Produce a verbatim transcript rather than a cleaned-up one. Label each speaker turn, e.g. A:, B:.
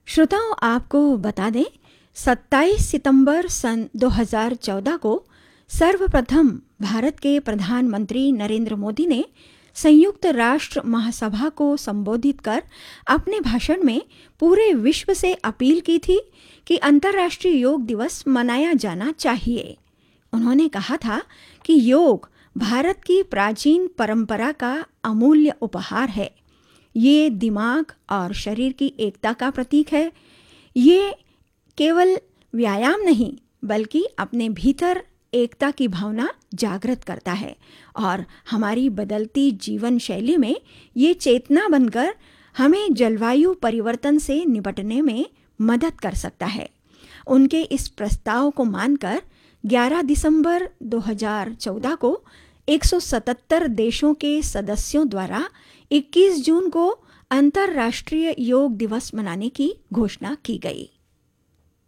A: श्रोताओं, आपको बता दें, सत्ताईस सितंबर सन दो हज़ार चौदह को सर्वप्रथम भारत के प्रधानमंत्री नरेंद्र मोदी ने संयुक्त राष्ट्र महासभा को संबोधित कर अपने भाषण में पूरे विश्व से अपील की थी कि अंतर्राष्ट्रीय योग दिवस मनाया जाना चाहिए। उन्होंने कहा था कि योग भारत की प्राचीन परंपरा का अमूल्य उपहार है। ये दिमाग और शरीर की एकता का प्रतीक है। ये केवल व्यायाम नहीं, बल्कि अपने भीतर एकता की भावना जागृत करता है और हमारी बदलती जीवन शैली में ये चेतना बनकर हमें जलवायु परिवर्तन से निपटने में मदद कर सकता है। उनके इस प्रस्ताव को मानकर ग्यारह दिसंबर दो हज़ार चौदह को एक सौ सतहत्तर देशों के सदस्यों द्वारा इक्कीस जून को अंतर्राष्ट्रीय योग दिवस मनाने की घोषणा की गई।